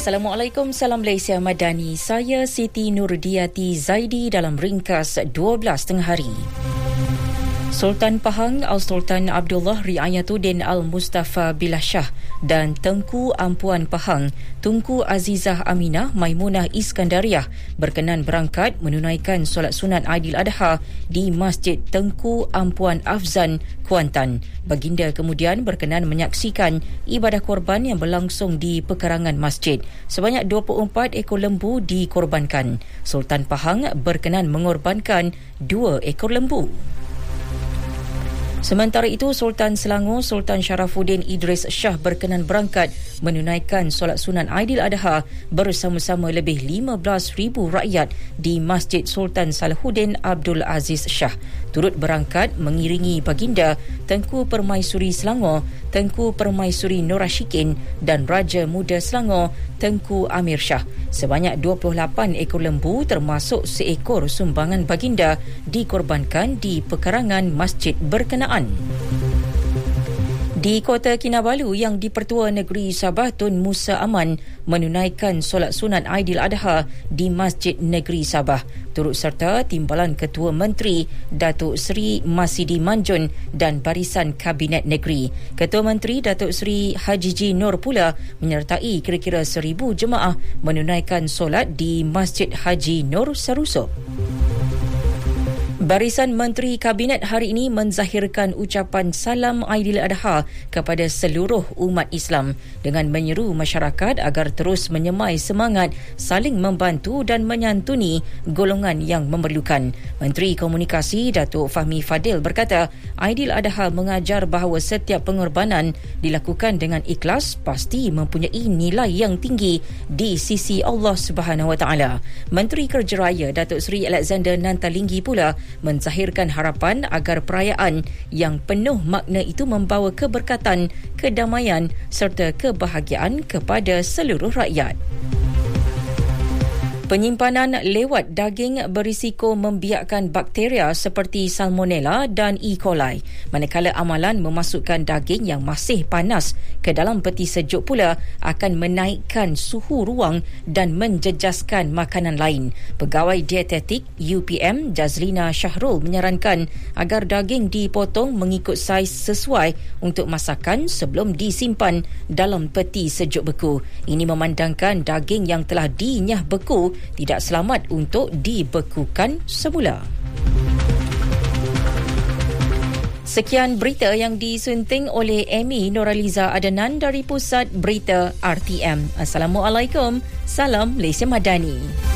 Assalamualaikum, salam Malaysia Madani. Saya Siti Nurdiati Zaidi dalam ringkas 12 tengah hari. Sultan Pahang Al-Sultan Abdullah Riayatuddin Al-Mustafa Billah Shah dan Tengku Ampuan Pahang Tunku Azizah Aminah Maimunah Iskandariah berkenan berangkat menunaikan solat sunat Aidiladha di Masjid Tengku Ampuan Afzan, Kuantan. Baginda kemudian berkenan menyaksikan ibadah korban yang berlangsung di pekarangan masjid. Sebanyak 24 ekor lembu dikorbankan. Sultan Pahang berkenan mengorbankan 2 ekor lembu. Sementara itu, Sultan Selangor Sultan Sharafuddin Idris Shah berkenan berangkat menunaikan solat sunat Aidiladha bersama-sama lebih 15,000 rakyat di Masjid Sultan Salahuddin Abdul Aziz Shah. Turut berangkat mengiringi baginda Tengku Permaisuri Selangor, Tengku Permaisuri Nur Ashikin dan Raja Muda Selangor Tengku Amir Shah. Sebanyak 28 ekor lembu termasuk seekor sumbangan baginda dikorbankan di pekarangan masjid berkenaan. Di Kota Kinabalu, Yang di-Pertua Negeri Sabah Tun Musa Aman menunaikan solat sunat Aidiladha di Masjid Negeri Sabah. Turut serta Timbalan Ketua Menteri Datuk Seri Masidi Manjun dan Barisan Kabinet Negeri. Ketua Menteri Datuk Seri Haji Ji Nur pula menyertai kira-kira 1,000 jemaah menunaikan solat di Masjid Haji Nur Sarusok. Barisan Menteri Kabinet hari ini menzahirkan ucapan salam Aidiladha kepada seluruh umat Islam dengan menyeru masyarakat agar terus menyemai semangat saling membantu dan menyantuni golongan yang memerlukan. Menteri Komunikasi Datuk Fahmi Fadil berkata, Aidiladha mengajar bahawa setiap pengorbanan dilakukan dengan ikhlas pasti mempunyai nilai yang tinggi di sisi Allah Subhanahu Wa Taala. Menteri Kerja Raya Datuk Seri Alexander Nantalinggi pula menzahirkan harapan agar perayaan yang penuh makna itu membawa keberkatan, kedamaian serta kebahagiaan kepada seluruh rakyat. Penyimpanan lewat daging berisiko membiakkan bakteria seperti Salmonella dan E. coli, manakala amalan memasukkan daging yang masih panas ke dalam peti sejuk pula akan menaikkan suhu ruang dan menjejaskan makanan lain. Pegawai dietetik UPM Jazlina Syahrul menyarankan agar daging dipotong mengikut saiz sesuai untuk masakan sebelum disimpan dalam peti sejuk beku. Ini memandangkan daging yang telah dinyah beku tidak selamat untuk dibekukan semula. Sekian berita yang disunting oleh Amy Noraliza Adenan dari Pusat Berita RTM. Assalamualaikum. Salam Malaysia Madani.